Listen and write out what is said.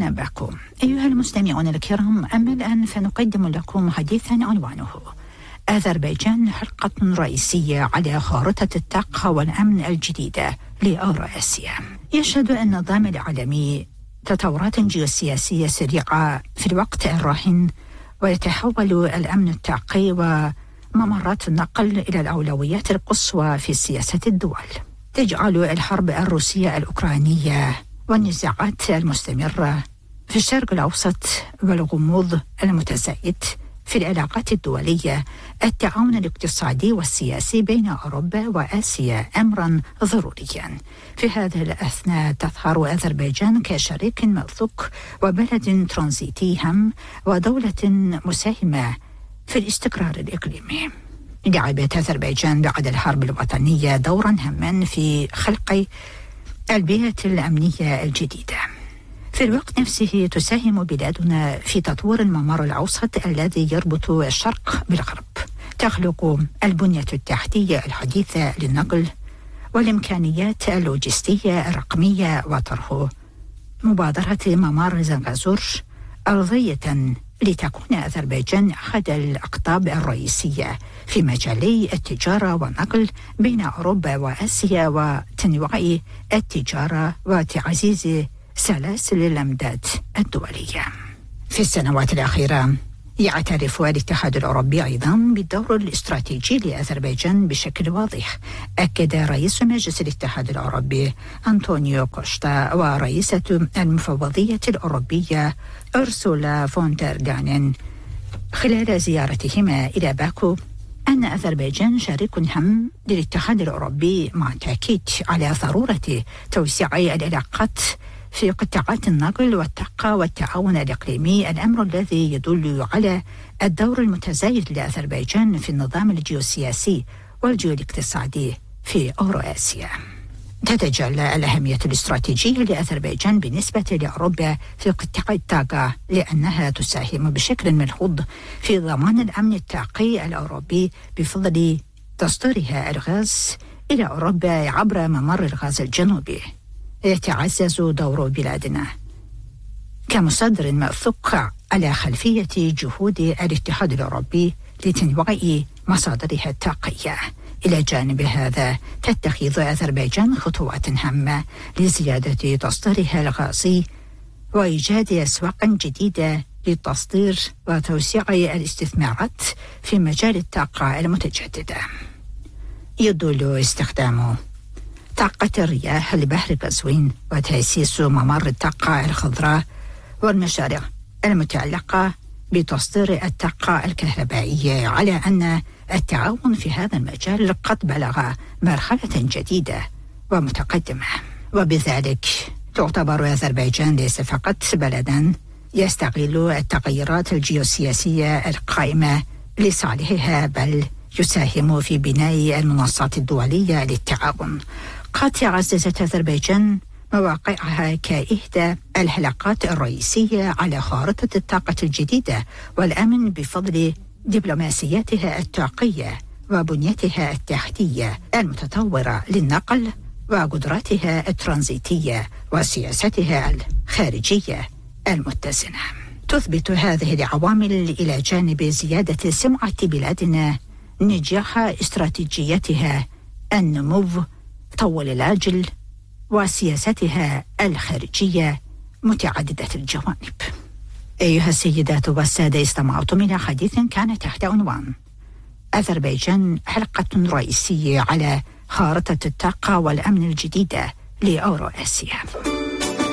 من باكو. أيها المستمعون الكرام، أما الآن فنقدم لكم حديثا عنوانه أذربيجان حلقة رئيسية على خارطة الطاقة والأمن الجديدة لأوراسيا. يشهد النظام العالمي تطورات جيوسياسية سريعة في الوقت الراهن، ويتحول الأمن الطاقي وممرات النقل إلى الأولويات القصوى في سياسة الدول. تجعل الحرب الروسية الأوكرانية والنزاعات المستمرة في الشرق الأوسط والغموض المتزايد في العلاقات الدولية التعاون الاقتصادي والسياسي بين أوروبا وآسيا أمرا ضروريا. في هذا الأثناء تظهر أذربيجان كشريك موثوق وبلد ترانزيتي هام ودولة مساهمة في الاستقرار الإقليمي. لعبت أذربيجان بعد الحرب الوطنية دورا هاما في خلق البيئة الأمنية الجديدة. في الوقت نفسه تساهم بلادنا في تطوير الممر الأوسط الذي يربط الشرق بالغرب، تخلق البنية التحتية الحديثة للنقل والإمكانيات اللوجستية الرقمية وطرح مبادرة ممر زنغازور أرضية لتكون أذربيجان أحد الأقطاب الرئيسية في مجالي التجارة والنقل بين أوروبا وآسيا وتنويع التجارة وتعزيز سلاسل الأمداد الدولية. في السنوات الأخيرة يعترف الاتحاد الأوروبي أيضا بالدور الاستراتيجي لأذربيجان بشكل واضح. أكد رئيس مجلس الاتحاد الأوروبي أنطونيو كوستا ورئيسة المفوضية الأوروبية أرسولا فون دير لاين خلال زيارتهما إلى باكو أن أذربيجان شريك هام للاتحاد الأوروبي، مع التأكيد على ضرورة توسيع العلاقات في قطاعات النقل والطاقة والتعاون الإقليمي، الأمر الذي يدل على الدور المتزايد لأذربيجان في النظام الجيوسياسي والجيوالاقتصادي في أوراسيا. تتجلى الأهمية الاستراتيجية لأذربيجان بالنسبة لأوروبا في قطاع الطاقة، لأنها تساهم بشكل ملحوظ في ضمان الأمن الطاقي الأوروبي بفضل تصديرها الغاز إلى أوروبا عبر ممر الغاز الجنوبي. يتعزز دور بلادنا كمصدر موثوق على خلفية جهود الاتحاد الأوروبي لتنويع مصادرها الطاقية. إلى جانب هذا تتخذ أذربيجان خطوات هامة لزيادة تصديرها الغازي وإيجاد أسواق جديدة للتصدير وتوسيع الاستثمارات في مجال الطاقة المتجددة. يدل استخدام طاقة الرياح لبحر قزوين وتأسيس ممر الطاقة الخضراء والمشاريع المتعلقة بتصدير الطاقة الكهربائية على أن التعاون في هذا المجال قد بلغ مرحلة جديدة ومتقدمة، وبذلك تعتبر أذربيجان ليس فقط بلدا يستغل التغيرات الجيوسياسية القائمة لصالحها، بل يساهم في بناء المنصات الدولية للتعاون. قد عززت أذربيجان مواقعها كإحدى الحلقات الرئيسية على خارطة الطاقة الجديدة والأمن بفضل دبلوماسيتها الطاقية وبنيتها التحتية المتطورة للنقل وقدراتها الترانزيتية وسياستها الخارجية المتزنة. تثبت هذه العوامل إلى جانب زيادة سمعة بلادنا نجاح استراتيجيتها النمو طول الآجل وسياستها الخارجية متعددة الجوانب. أيها السيدات والسادة، استمعتم إلى حديث كان تحت عنوان أذربيجان حلقة رئيسية على خارطة الطاقة والأمن الجديدة لأوراسيا.